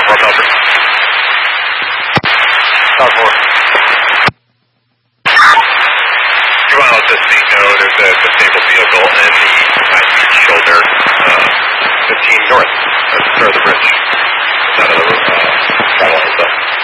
4 Melbourne. South 4. 2 miles to speed, no, there's a disabled vehicle in the east shoulder, 15 north, of the bridge. It's out of the travel lane, so.